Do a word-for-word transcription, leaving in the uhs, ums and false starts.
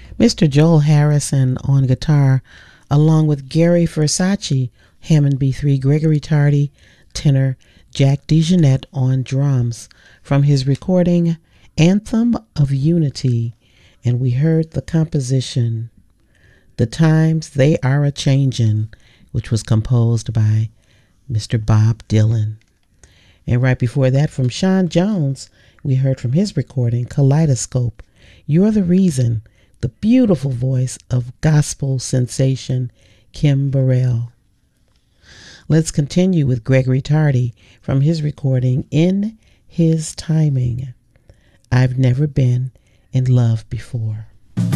Mister Joel Harrison on guitar, along with Gary Versace, Hammond B three, Gregory Tardy, tenor, Jack DeJohnette on drums, from his recording Anthem of Unity, and we heard the composition The Times They Are A-Changin', which was composed by Mister Bob Dylan. And right before that, from Sean Jones, we heard from his recording Kaleidoscope, You're the Reason, the beautiful voice of gospel sensation Kim Burrell. Let's continue with Gregory Tardy from his recording In His Timing, I've Never Been in Love Before.